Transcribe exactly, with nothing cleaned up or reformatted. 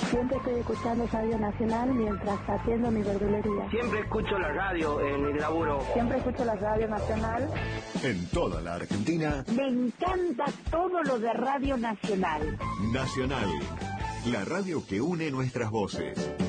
Siempre estoy escuchando Radio Nacional mientras atiendo mi verdulería. Siempre escucho la radio en mi laburo. Siempre escucho la Radio Nacional. En toda la Argentina. Me encanta todo lo de Radio Nacional. Nacional, la radio que une nuestras voces.